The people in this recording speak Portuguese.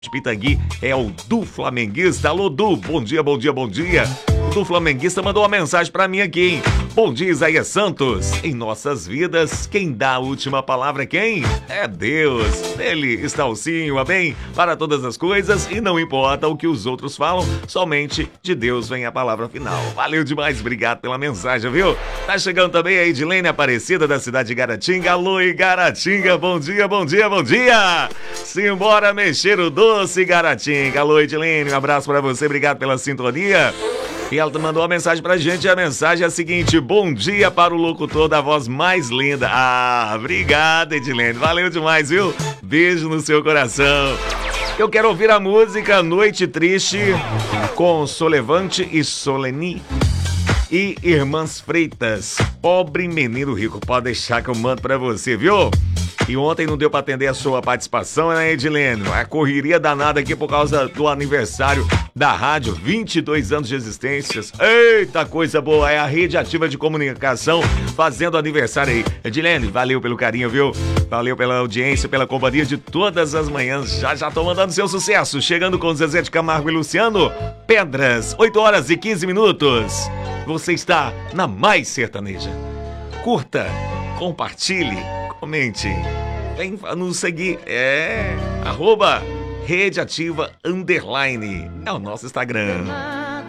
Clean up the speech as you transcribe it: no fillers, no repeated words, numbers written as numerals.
Pitangui é o Du Flamenguista. Alô, Du, bom dia, bom dia, bom dia. O Du Flamenguista mandou uma mensagem pra mim aqui, hein? Bom dia, Isaías Santos. Em nossas vidas, quem dá a última palavra é quem? É Deus. Nele está o sim, o amém para todas as coisas e não importa o que os outros falam, somente de Deus vem a palavra final. Valeu demais, obrigado pela mensagem, viu? Tá chegando também a Edilene Aparecida da cidade de Garatinga. Alô, Garatinga, bom dia, bom dia, bom dia. Simbora mexer o doce, Garatinga. Alô, Edilene, um abraço pra você, obrigado pela sintonia. E ela mandou uma mensagem pra gente, e a mensagem é a seguinte: bom dia para o locutor da voz mais linda. Ah, obrigado, Edilene, valeu demais, viu? Beijo no seu coração. Eu quero ouvir a música Noite Triste com Solevante e Soleni e Irmãs Freitas, Pobre Menino Rico. Pode deixar que eu mando pra você, viu? E ontem não deu pra atender a sua participação, né, Edilene? A correria danada aqui por causa do aniversário da rádio, 22 anos de existências. Eita, coisa boa, é a Rede Ativa de Comunicação fazendo aniversário aí. Edilene, valeu pelo carinho, viu? Valeu pela audiência, pela companhia de todas as manhãs. Já tô mandando seu sucesso, chegando com Zezé de Camargo e Luciano. Pedras, 8 horas e 15 minutos. Você está na Mais Sertaneja. Curta, compartilhe, comente. Vem nos seguir. @Rede Ativa _ é o nosso Instagram.